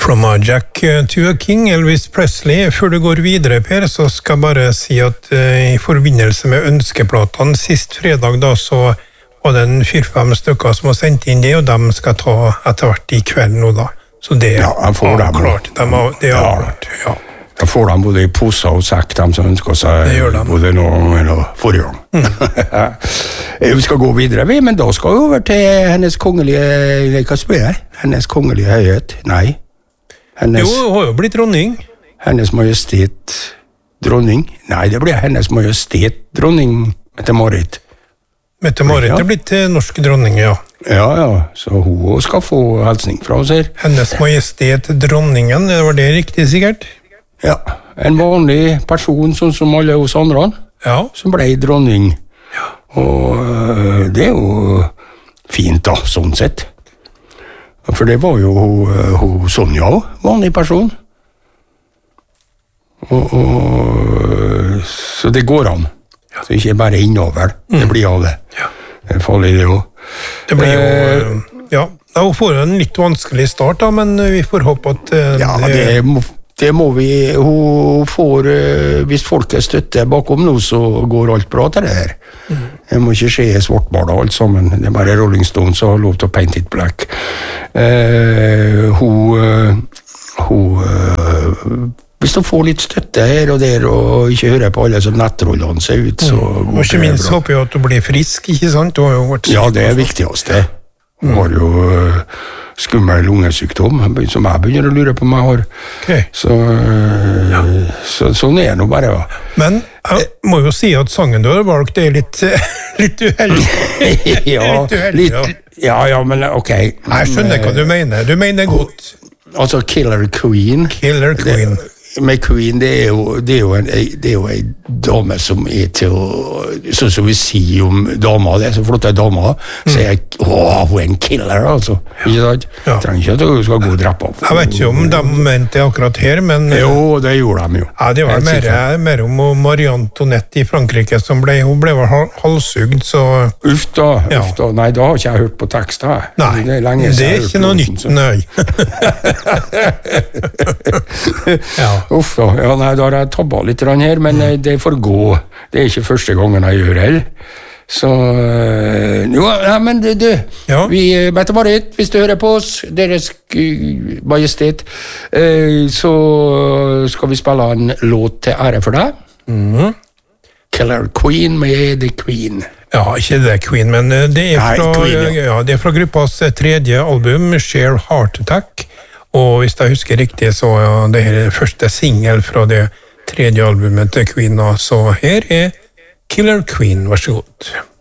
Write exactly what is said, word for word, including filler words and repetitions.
From a Jack to a King, Elvis Presley. Før du går videre, Per, så skal jeg bare si at uh, i forbindelse med ønskeplatene sist fredag, da, så var det en fire-fem stykker som har sendt inn det, og de skal ta etter hvert i kveld nå, da. Så det er ja, avklart. De har, det er avklart, ja. Da får de både i poser og sekk, de som ønsker seg både noen eller forrige gang. Mm. Vi skal gå videre, men da skal vi over til hennes kongelige, hva spør jeg? Hennes kongelige høyhet? Nei. Hennes, jo, hun har jo blitt dronning. Hennes majestet dronning? Nei, det blir hennes majestet dronning Mette-Marit. Mette-Marit er blitt norsk dronning, ja. Ja, ja, så hun skal få helsning fra oss her. Hennes majestet dronningen, var det riktig sikkert? Ja, en vanlig person sånn som alle hos andre, ja. Som ble dronning. Ja. Og øh, det er jo fint da, sånn sett. For det var jo hun Sonja også, vanlig person. Og, og, så det går an. Ja. Så ikke bare innover, mm. det blir av det. Ja. Det er farlig det jo. Det blir jo, eh, ja, da får hun en litt vanskelig start da, men vi får håpe at eh, ja, det... det Det må vi, hun får, hvis folk er støtte bakom nå, så går alt bra til det her. Mm. Det må ikke skje svartbart alt sammen, det er bare Rolling Stones som har lov til å paint it black. Uh, hun, hun, uh, hvis hun får litt støtte her og der, og ikke hører på alle som nettrollene ser ut, så mm. går det bra. Og ikke minst håper jeg at hun blir frisk, ikke sant? Hun har jo vært ja, det er viktigst det. Hun mm. har jo uh, skummel lungesykdom, som jeg begynner å lure på om jeg har. Okay. Så, uh, ja. så sånn er det nå bare. Ja. Men jeg må jo si at sangen du har valgt er litt, litt uheldig. ja, litt uheldig, litt, ja. ja, men ok. Jeg skjønner hva du mener. Du mener godt. Altså, Killer Queen. Killer Queen. Det, med Queen, det er jo, det er jo, en, det er jo en dame som er til å, sånn som vi sier om damer, det er så flotte damer, mm. så er jeg, åh, hun er en killer, altså. Ja. Ikke sant? Ja. Trenger ikke at hun skal gå og drepe opp. Jeg vet ikke om de mente det akkurat her, men... Jo, det gjorde de jo. Ja, det var mer, mer om Marie Antoinette i Frankrike, som ble, hun ble halshugd, så... Uff da, ja. uff da. Nei, da har ikke jeg hørt på tekst, da. Nei, det er, lenge, det er ikke noe nytt, nei. ja. Uff da, ja, nei, da har jeg tabbet litt her, men mm. det får gå. Det er ikke første gangen jeg gjør det. Så, jo, ja, men du, du ja. vi, Mette-Marit, hvis du hører på oss, deres majestet, så skal vi spille en låt til ære for deg. Mm. Killer Queen med The Queen. Ja, ikke The Queen, men det er fra, Nei, Queen, ja. Ja, det er fra gruppas tredje album, Sheer Heart Attack. Og hvis jeg husker riktig, så er det her første single fra det tredje albumet til Queen, så her er Killer Queen, vær så god.